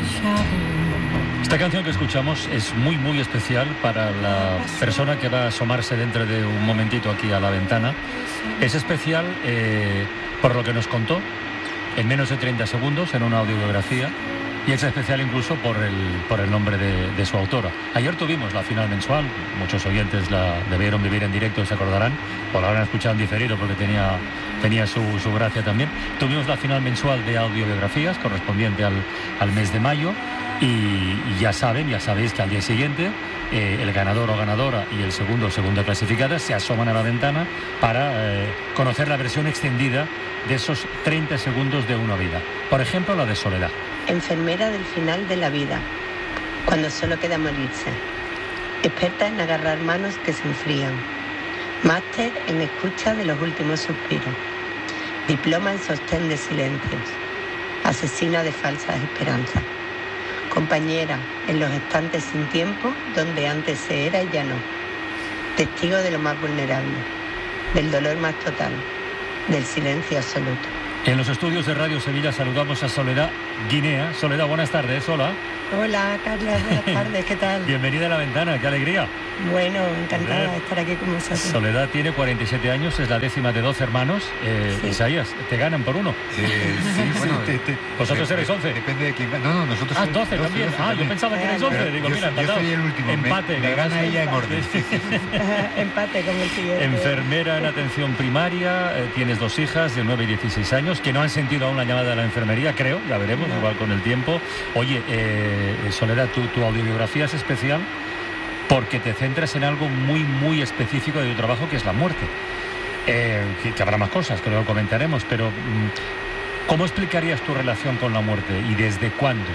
Esta canción que escuchamos es muy, muy especial para la persona que va a asomarse dentro de un momentito aquí a la ventana. Es especial por lo que nos contó en menos de 30 segundos en una audiobiografía, y es especial incluso por el nombre de su autora. Ayer tuvimos la final mensual, muchos oyentes la debieron vivir en directo, se acordarán, o la habrán escuchado en diferido porque tenía su gracia también. Tuvimos la final mensual de audiobiografías correspondiente al mes de mayo, y ya sabéis que al día siguiente el ganador o ganadora y el segundo o segunda clasificada se asoman a la ventana para conocer la versión extendida de esos 30 segundos de una vida. Por ejemplo, la de Soledad. Enfermera del final de la vida, cuando solo queda morirse. Experta en agarrar manos que se enfrían. Máster en escucha de los últimos suspiros. Diploma en sostén de silencios. Asesina de falsas esperanzas. Compañera en los estantes sin tiempo, donde antes se era y ya no. Testigo de lo más vulnerable, del dolor más total, del silencio absoluto. En los estudios de Radio Sevilla saludamos a Soledad Guinea. Soledad, buenas tardes, hola. Hola, Carlos, buenas tardes, ¿qué tal? Bienvenida a la ventana, qué alegría. Bueno, encantada de estar aquí con vosotros. Soledad tiene 47 años, es la décima de 12 hermanos. Sí. Isaías, te ganan por uno. Sí, bueno. Vosotros eres 11. Depende de quién gana. No, nosotros somos 12 también. 12 yo pensaba que erais 11. Digo, mira, yo soy el último. Empate. Me gana ella en orden. Empate con el siguiente. Enfermera en atención primaria, tienes 2 hijas de 9 y 16 años que no han sentido aún la llamada de la enfermería, creo, ya veremos, igual con el tiempo. Oye, Soledad, tu audiobiografía es especial porque te centras en algo muy, muy específico de tu trabajo, que es la muerte. Que habrá más cosas, que luego comentaremos, pero ¿cómo explicarías tu relación con la muerte y desde cuándo?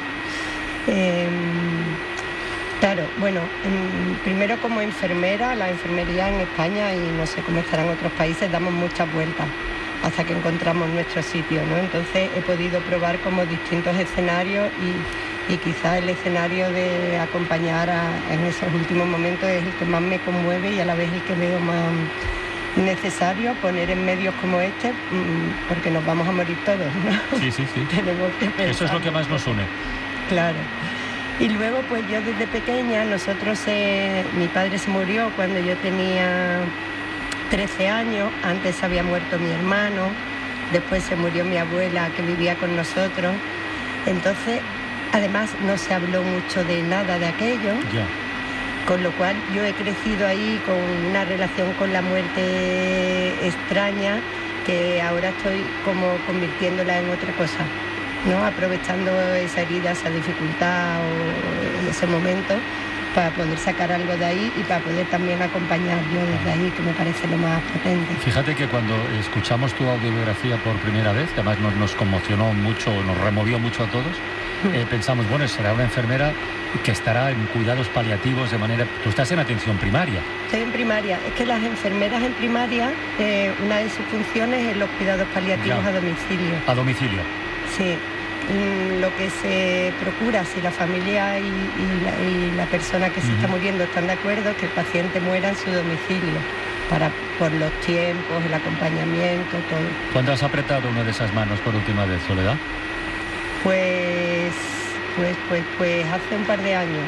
Claro, bueno, primero como enfermera, la enfermería en España, y no sé cómo estará en otros países, damos muchas vueltas hasta que encontramos nuestro sitio, ¿no? Entonces he podido probar como distintos escenarios y quizás el escenario de acompañar en esos últimos momentos es el que más me conmueve y a la vez el que veo más necesario poner en medios como este, porque nos vamos a morir todos, ¿no? Sí. Tenemos que pensar. Eso es lo que más nos une. Claro. Y luego, pues yo desde pequeña, mi padre se murió cuando yo tenía 13 años, antes había muerto mi hermano, después se murió mi abuela que vivía con nosotros, entonces además no se habló mucho de nada de aquello, con lo cual yo he crecido ahí con una relación con la muerte extraña que ahora estoy como convirtiéndola en otra cosa, ¿no? Aprovechando esa herida, esa dificultad o en ese momento para poder sacar algo de ahí y para poder también acompañar yo desde ahí, que me parece lo más potente. Fíjate que cuando escuchamos tu audiobiografía por primera vez, que además nos conmocionó mucho, nos removió mucho a todos, pensamos, bueno, será una enfermera que estará en cuidados paliativos de manera... Tú estás en atención primaria. Estoy en primaria. Es que las enfermeras en primaria, una de sus funciones es los cuidados paliativos a domicilio. ¿A domicilio? Sí. Lo que se procura, si la familia y la persona que se está muriendo están de acuerdo, es que el paciente muera en su domicilio, por los tiempos, el acompañamiento, todo. ¿Cuándo has apretado una de esas manos por última vez, Soledad? Pues hace un par de años.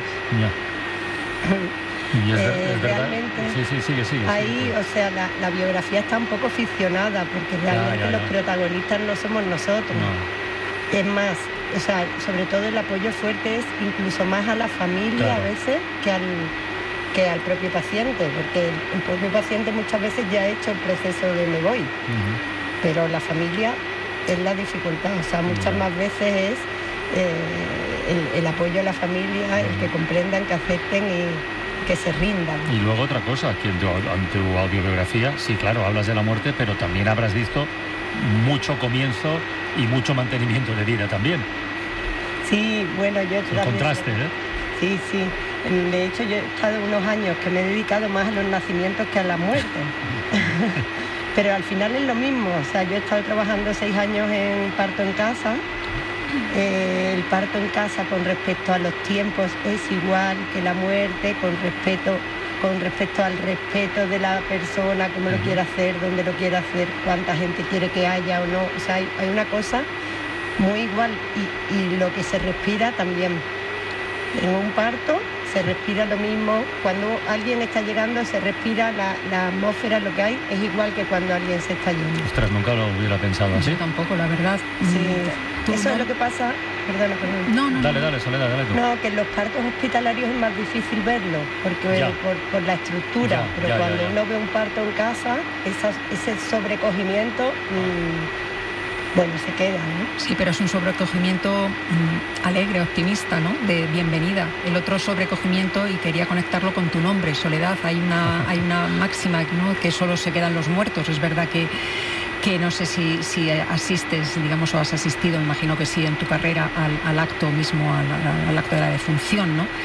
Y es realmente sigue. Ahí, o sea, la biografía está un poco ficcionada, porque realmente los protagonistas no somos nosotros. No. Es más, o sea, sobre todo el apoyo fuerte es incluso más a la familia a veces que al propio paciente, porque el propio paciente muchas veces ya ha hecho el proceso de me voy, pero la familia es la dificultad, o sea, muchas más veces es el apoyo a la familia, el que comprendan, que acepten y que se rindan. Y luego otra cosa, que en tu audiobiografía, sí, claro, hablas de la muerte, pero también habrás visto mucho comienzo y mucho mantenimiento de vida también. Sí, bueno, yo también... Contraste, Sí. De hecho, yo he estado unos años que me he dedicado más a los nacimientos que a la muerte. Pero al final es lo mismo. O sea, yo he estado trabajando 6 años en parto en casa. El parto en casa con respecto a los tiempos es igual que la muerte, con respecto al respeto de la persona, cómo lo quiere hacer, dónde lo quiere hacer, cuánta gente quiere que haya o no. O sea, hay una cosa muy igual. Y lo que se respira también. En un parto se respira lo mismo. Cuando alguien está llegando se respira la atmósfera, lo que hay, es igual que cuando alguien se está yendo. Ostras, nunca lo hubiera pensado así. Yo tampoco, la verdad. Sí. Eso es lo que pasa. Perdona. No. Dale, Soledad, dale tú. No, que en los partos hospitalarios es más difícil verlo, porque Ya. por la estructura. Pero cuando uno ve un parto en casa, ese sobrecogimiento, bueno, se queda, ¿no? Sí, pero es un sobrecogimiento alegre, optimista, ¿no? De bienvenida. El otro sobrecogimiento, y quería conectarlo con tu nombre, Soledad. Hay una máxima, ¿no? Que solo se quedan los muertos. Es verdad que no sé si asistes, digamos, o has asistido, me imagino que sí, en tu carrera, al acto mismo, al acto de la defunción, ¿no?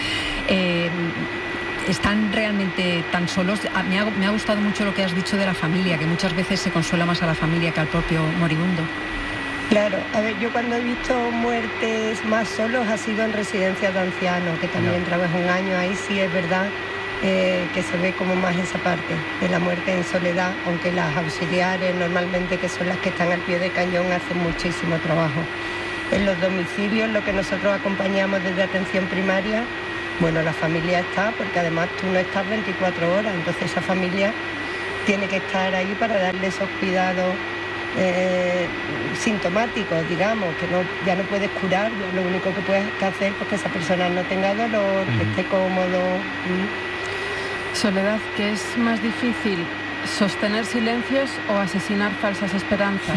¿Están realmente tan solos? Me ha gustado mucho lo que has dicho de la familia, que muchas veces se consuela más a la familia que al propio moribundo. Claro, a ver, yo cuando he visto muertes más solos ha sido en residencias de ancianos, que también trabajé un año, ahí sí es verdad que se ve como más esa parte de la muerte en soledad, aunque las auxiliares normalmente, que son las que están al pie de cañón, hacen muchísimo trabajo. En los domicilios, lo que nosotros acompañamos desde atención primaria, bueno, la familia está, porque además tú no estás 24 horas, entonces esa familia tiene que estar ahí para darle esos cuidados sintomáticos, digamos, que ya no puedes curar, lo único que puedes hacer es que esa persona no tenga dolor, que esté cómodo. Soledad, ¿qué es más difícil, sostener silencios o asesinar falsas esperanzas?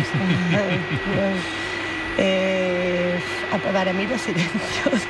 Para mí los silencios.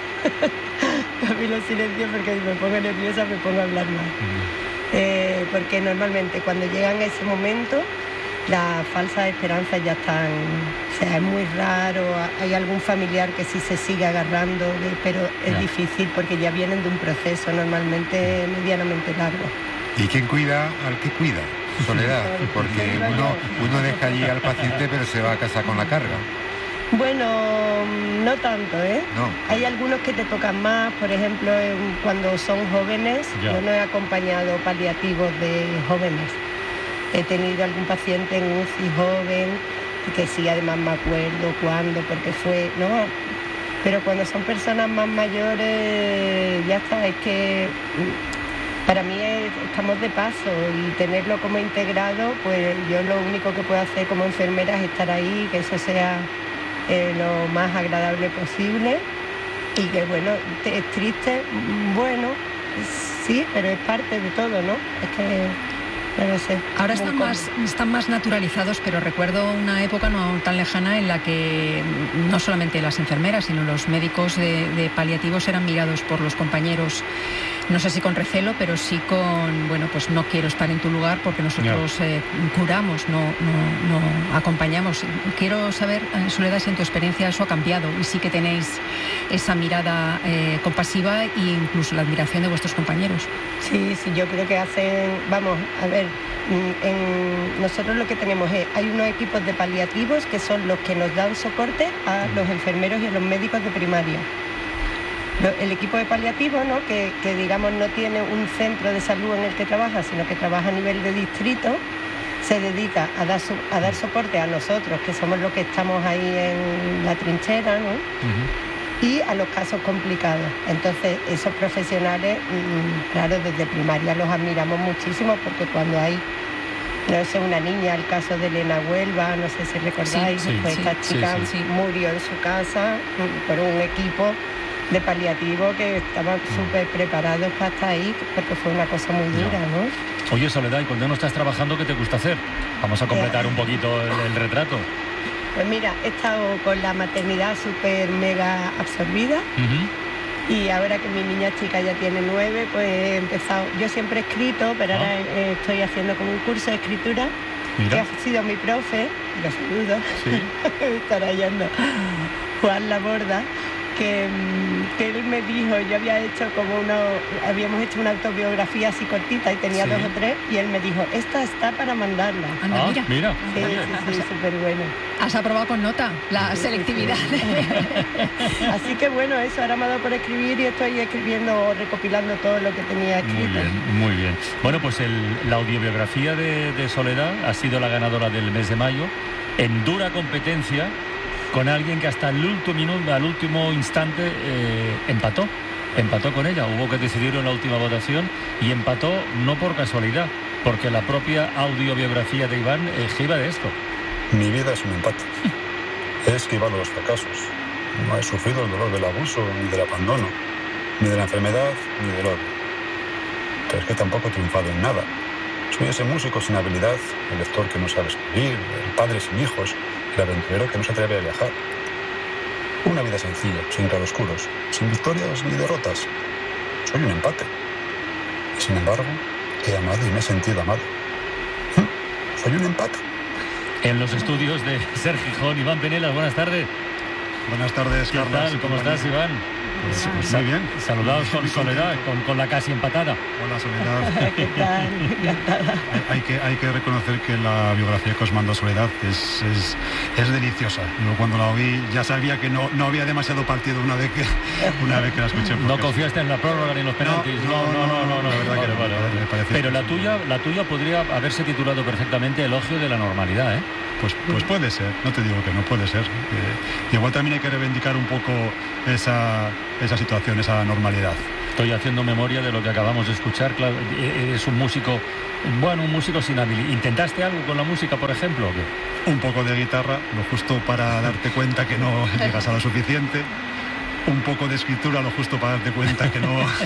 A mí los silencios, porque si me pongo nerviosa me pongo a hablar más. Porque normalmente cuando llegan a ese momento las falsas esperanzas ya están, o sea, es muy raro, hay algún familiar que sí se sigue agarrando, pero es difícil porque ya vienen de un proceso normalmente medianamente largo. ¿Y quién cuida al que cuida? Soledad, porque uno deja allí al paciente pero se va a casa con la carga. Bueno, no tanto, ¿eh? No. Hay algunos que te tocan más, por ejemplo, cuando son jóvenes. Yo no he acompañado paliativos de jóvenes. He tenido algún paciente en UCI joven, que sí, además me acuerdo cuándo, porque fue, ¿no? Pero cuando son personas más mayores, ya está, es que para mí estamos de paso y tenerlo como integrado, pues yo lo único que puedo hacer como enfermera es estar ahí, que eso sea lo más agradable posible y que, bueno, es triste, bueno, sí, pero es parte de todo, ¿no? Es que... no sé. Ahora están más naturalizados, pero recuerdo una época no tan lejana en la que no solamente las enfermeras, sino los médicos de paliativos eran mirados por los compañeros, no sé si con recelo, pero sí con, bueno, pues no quiero estar en tu lugar porque nosotros curamos, no acompañamos. Quiero saber, Soledad, si en tu experiencia eso ha cambiado y sí que tenéis esa mirada compasiva e incluso la admiración de vuestros compañeros. Sí, yo creo que hacen, vamos, a ver, nosotros lo que tenemos hay unos equipos de paliativos que son los que nos dan soporte a los enfermeros y a los médicos de primaria. El equipo de paliativos, ¿no? que digamos no tiene un centro de salud en el que trabaja, sino que trabaja a nivel de distrito, se dedica a dar soporte a nosotros, que somos los que estamos ahí en la trinchera, ¿no? Y a los casos complicados. Entonces, esos profesionales, claro, desde primaria los admiramos muchísimo, porque cuando hay, no sé, una niña, el caso de Elena Huelva, no sé si recordáis, pues esta chica murió en su casa por un equipo de paliativo que estaban súper preparados para estar ahí, porque fue una cosa muy dura, ¿no? Oye, Soledad, ¿y cuando no estás trabajando, qué te gusta hacer? Vamos a completar un poquito el retrato. Pues mira, he estado con la maternidad súper mega absorbida. Y ahora que mi niña chica ya tiene 9, pues he empezado. Yo siempre he escrito, pero ahora estoy haciendo como un curso de escritura. Que ha sido mi profe, lo saludo, estará yendo, Juan Laborda, que él me dijo, yo habíamos hecho una autobiografía así cortita y tenía 2 o 3, y él me dijo, esta está para mandarla. Anda, mira. Sí, súper bueno. Has aprobado con nota la selectividad. Así que bueno, eso, ahora me ha dado por escribir y estoy escribiendo, recopilando todo lo que tenía escrito. Muy bien. Bueno, pues la audiobiografía de Soledad ha sido la ganadora del mes de mayo, en dura competencia con alguien que hasta el último minuto, al último instante, empató con ella. Hubo que decidirlo en la última votación y empató no por casualidad, porque la propia audiobiografía de Iván gira de esto. Mi vida es un empate. He esquivado los fracasos. No he sufrido el dolor del abuso, ni del abandono, ni de la enfermedad, ni del odio. Pero es que tampoco he triunfado en nada. Soy ese músico sin habilidad, el lector que no sabe escribir, el padre sin hijos, el aventurero que no se atreve a viajar. Una vida sencilla, sin claroscuros, sin victorias ni derrotas. Soy un empate. Y sin embargo, he amado y me he sentido amado. Soy un empate. En los estudios de Ser Gijón, Iván Penelas, buenas tardes. Buenas tardes, ¿Qué Carlos. tal? ¿Cómo estás, Iván? Pues muy bien. Saludados con Soledad, con la casi empatada. Hola, Soledad. ¿Qué tal? Encantada. Hay que reconocer que la biografía que os manda Soledad es deliciosa. Yo cuando la oí ya sabía que no había demasiado partido una vez que la escuché. No confiaste en la prórroga ni en los penaltis. No, la verdad que no. Vale. Pero la tuya podría haberse titulado perfectamente Elogio de la normalidad, ¿eh? Pues puede ser, no te digo que no puede ser. Igual también hay que reivindicar un poco esa situación, esa normalidad. Estoy haciendo memoria de lo que acabamos de escuchar. Claro, eres un músico sin habilidad. ¿Intentaste algo con la música, por ejemplo? ¿O qué? Un poco de guitarra, lo justo para darte cuenta que no llegas a lo suficiente. Un poco de escritura, lo justo para darte cuenta que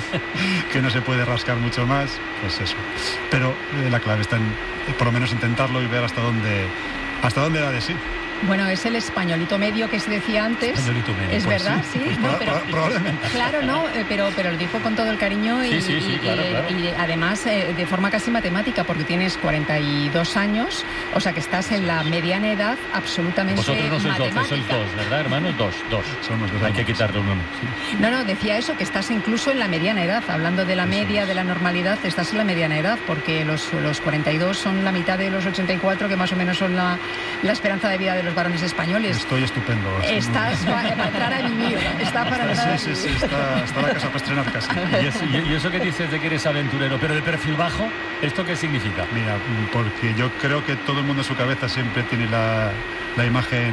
no se puede rascar mucho más. Pues eso. Pero la clave está en, por lo menos, intentarlo y ver hasta dónde da de sí. Bueno, es el españolito medio que se decía antes. Españolito medio, es pues verdad, sí. sí. Pues probablemente. Claro, no, pero lo dijo con todo el cariño y, Sí, claro. y además de forma casi matemática, porque tienes 42 años, o sea que estás en la mediana edad absolutamente Vosotros no sois 12, matemática. sois 2, ¿verdad, hermanos? Dos. Somos dos. Hay que quitarle uno. Sí. No, decía eso, que estás incluso en la mediana edad, hablando de la media, de la normalidad, estás en la mediana edad, porque los 42 son la mitad de los 84, que más o menos son la esperanza de vida de los varones españoles. Estoy estupendo. Estás para entrar a vivir, está para entrar a vivir. Sí, está la casa para estrenar casi. ¿Y eso que dices de que eres aventurero, pero de perfil bajo, esto qué significa? Mira, porque yo creo que todo el mundo en su cabeza siempre tiene la imagen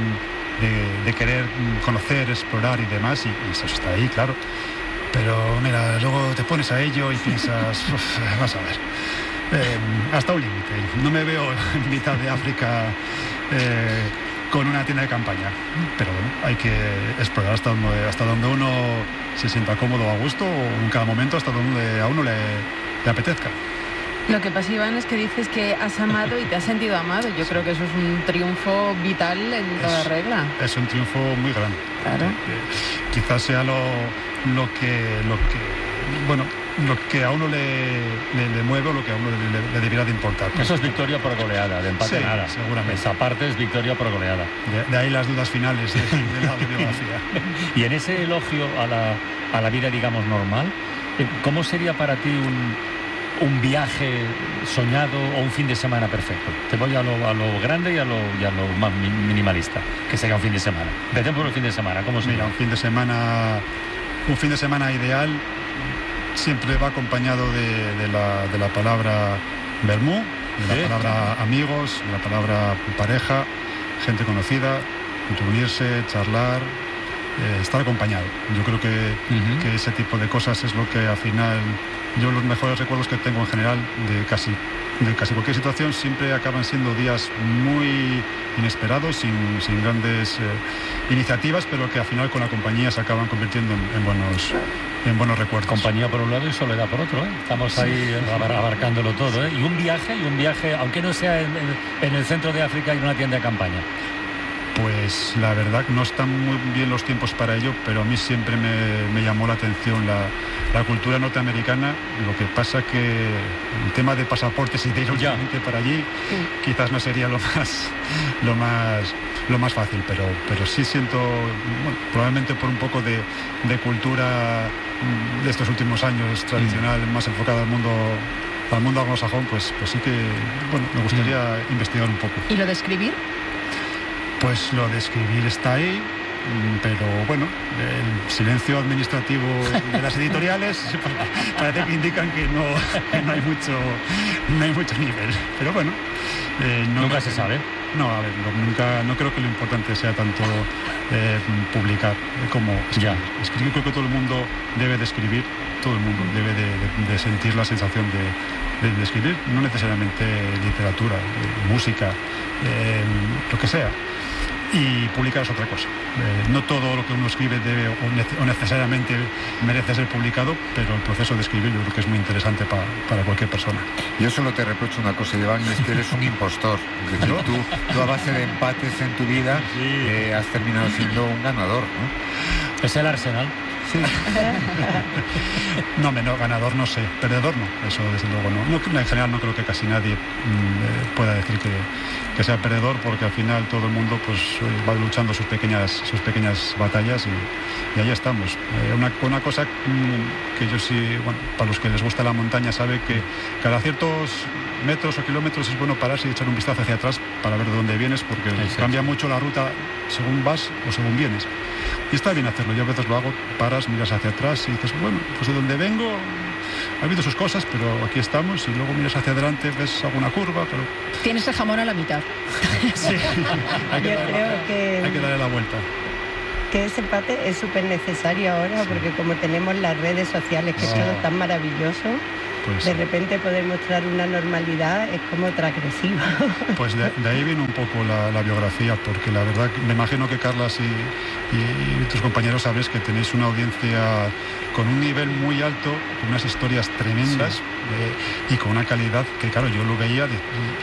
de querer conocer, explorar y demás, y eso está ahí, claro. Pero mira, luego te pones a ello y piensas, vas a ver, hasta un límite. No me veo en mitad de África con una tienda de campaña, pero bueno, hay que explorar hasta donde uno se sienta cómodo, a gusto, o en cada momento hasta donde a uno le apetezca. Lo que pasa, Iván, es que dices que has amado y te has sentido amado. Yo creo que eso es un triunfo vital en toda regla. Es un triunfo muy grande. Claro. Quizás sea lo que a uno le mueve o lo que a uno le debiera de importar. Eso es victoria por goleada, de empate sí, nada. Seguramente. Esa parte es victoria por goleada. De ahí las dudas finales de la biografía. Y en ese elogio a la vida, digamos, normal, ¿cómo sería para ti un viaje soñado o un fin de semana perfecto? Te voy a lo grande y a lo más minimalista, que sería un fin de semana. Empecemos por el fin de semana, ¿cómo sería? Mira, un fin de semana ideal siempre va acompañado de la palabra vermú, de la palabra amigos, de la palabra pareja, gente conocida, reunirse, charlar, estar acompañado. Yo creo que ese tipo de cosas es lo que al final, yo los mejores recuerdos que tengo en general de casi cualquier situación siempre acaban siendo días muy inesperados, sin grandes iniciativas, pero que al final con la compañía se acaban convirtiendo en buenos recuerdos. Compañía por un lado y soledad por otro, ¿eh? Estamos ahí abarcándolo todo, ¿eh? Y un viaje, aunque no sea en el centro de África, y en una tienda de campaña. Pues la verdad no están muy bien los tiempos para ello, pero a mí siempre me llamó la atención la cultura norteamericana. Lo que pasa que el tema de pasaportes y de ir últimamente para allí quizás no sería lo más fácil, pero sí siento, bueno, probablemente por un poco de cultura de estos últimos años tradicional, más enfocada al mundo anglosajón, pues sí que, bueno, me gustaría investigar un poco. ¿Y lo de escribir? Pues lo de escribir está ahí, pero bueno, el silencio administrativo de las editoriales parece que indican que no hay mucho nivel. Pero bueno, nunca se sabe. No, a ver, no creo que lo importante sea tanto publicar como escribir. Escribir, creo que todo el mundo debe de escribir, todo el mundo debe de sentir la sensación de escribir, no necesariamente literatura, música, lo que sea. Y publicar es otra cosa. No todo lo que uno escribe debe o necesariamente merece ser publicado, pero el proceso de escribir yo creo que es muy interesante para cualquier persona. Yo solo te reprocho una cosa, Iván, y es que eres un impostor. Es decir, tú a base de empates en tu vida has terminado siendo un ganador, ¿no? Es el Arsenal. Sí. No, ganador no sé, perdedor no, eso desde luego no. En general no creo que casi nadie pueda decir que sea perdedor, porque al final todo el mundo pues va luchando sus pequeñas batallas y ahí estamos. Una cosa que yo sí, bueno, para los que les gusta la montaña sabe que cada ciertos metros o kilómetros es bueno pararse y echar un vistazo hacia atrás para ver de dónde vienes, porque cambia mucho la ruta según vas o según vienes. Y está bien hacerlo, yo a veces lo hago, paras, miras hacia atrás y dices, bueno, pues de donde vengo ha habido sus cosas, pero aquí estamos, y luego miras hacia adelante, ves alguna curva, pero... Tienes el jamón a la mitad. Sí, hay que darle la vuelta. Que ese empate es súper necesario ahora, porque como tenemos las redes sociales, que es todo tan maravilloso, pues de repente poder mostrar una normalidad es como transgresiva. Pues de ahí viene un poco la biografía, porque la verdad me imagino que Carlas y tus compañeros sabréis que tenéis una audiencia con un nivel muy alto, con unas historias tremendas y con una calidad que, claro, yo lo veía